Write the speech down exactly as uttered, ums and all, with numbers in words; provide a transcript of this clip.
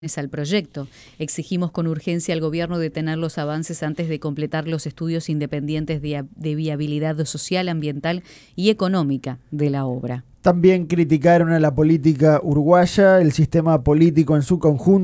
al proyecto. Exigimos con urgencia al gobierno detener los avances antes de completar los estudios independientes de, de viabilidad social, ambiental y económica de la obra. También criticaron a la política uruguaya, el sistema político en su conjunto.